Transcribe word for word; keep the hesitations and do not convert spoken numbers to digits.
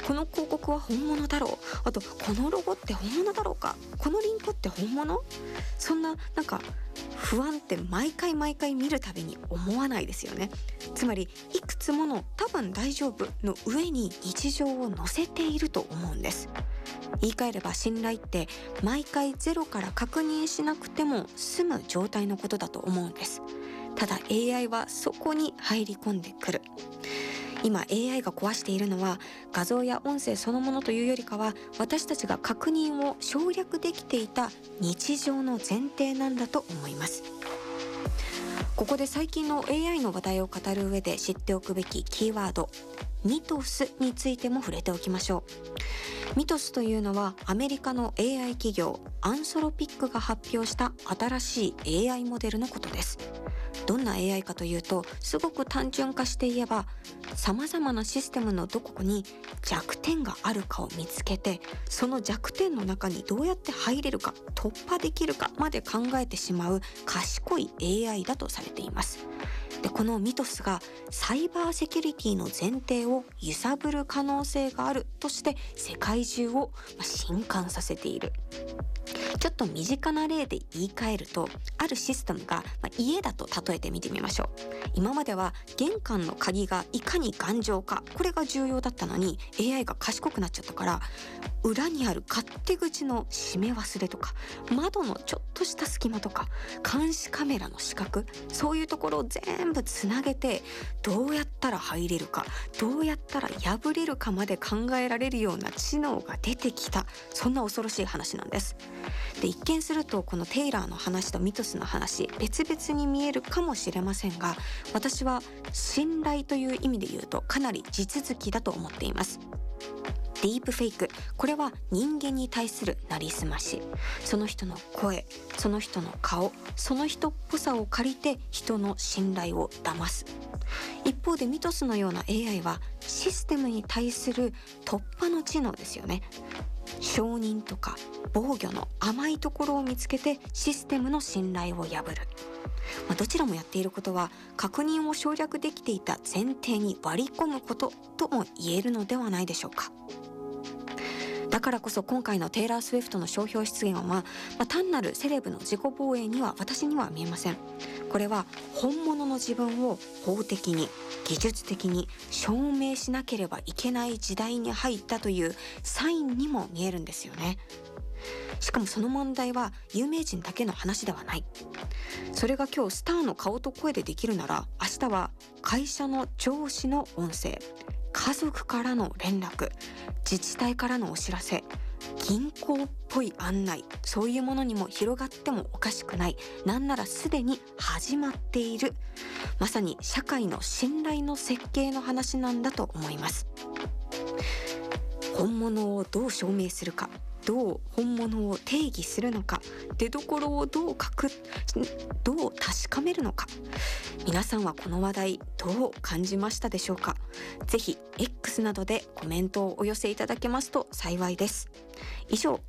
この広告は本物だろう、あとこのロゴって本物だろうか、このリンクって本物、そんななんか不安って毎回毎回見るたびに思わないですよね。つまりいくつもの多分大丈夫の上に日常を載せていると思うんです。言い換えれば信頼って毎回ゼロから確認しなくても済む状態のことだと思うんです。ただ エーアイ はそこに入り込んでくる。今 エーアイ が壊しているのは画像や音声そのものというよりかは、私たちが確認を省略できていた日常の前提なんだと思います。ここで最近の エーアイ の話題を語る上で知っておくべきキーワード、ミトスについても触れておきましょう。ミトスというのはアメリカの エーアイ 企業アンソロピックが発表した新しい エーアイ モデルのことです。どんな エーアイ かというと、すごく単純化して言えば、様々なシステムのどこに弱点があるかを見つけて、その弱点の中にどうやって入れるか、突破できるかまで考えてしまう賢い エーアイ だとされています。で、このミトスがサイバーセキュリティの前提を揺さぶる可能性があるとして世界中を震撼させている。ちょっと身近な例で言い換えると、あるシステムが、まあ、家だと例えてみてみましょう。今までは玄関の鍵がいかに頑丈か、これが重要だったのに エーアイ が賢くなっちゃったから、裏にある勝手口の閉め忘れとか、窓のちょっとした隙間とか、監視カメラの死角、そういうところを全部つなげて、どうやったら入れるか、どうやったら破れるかまで考えられるような知能が出てきた、そんな恐ろしい話なんです。で、一見するとこのテイラーの話とミトスの話、別々に見えるかもしれませんが、私は信頼という意味で言うとかなり地続きだと思っています。ディープフェイク、これは人間に対するなりすまし、その人の声、その人の顔、その人っぽさを借りて人の信頼を騙す。一方でミトスのような エーアイ はシステムに対する突破の知能ですよね。承認とか防御の甘いところを見つけてシステムの信頼を破る。まあ、どちらもやっていることは確認を省略できていた前提に割り込むこととも言えるのではないでしょうか。だからこそ今回のテイラー・スウィフトの商標出現は、まあ、単なるセレブの自己防衛には私には見えません。これは本物の自分を法的に技術的に証明しなければいけない時代に入ったというサインにも見えるんですよね。しかもその問題は有名人だけの話ではない。それが今日スターの顔と声でできるなら、明日は会社の上司の音声、家族からの連絡、自治体からのお知らせ、銀行っぽい案内、そういうものにも広がってもおかしくない。なんならすでに始まっている。まさに社会の信頼の設計の話なんだと思います。本物をどう証明するか、どう本物を定義するのか、出どころをどう確どう確かめるのか、皆さんはこの話題どう感じましたでしょうか。ぜひ X などでコメントをお寄せいただけますと幸いです。以上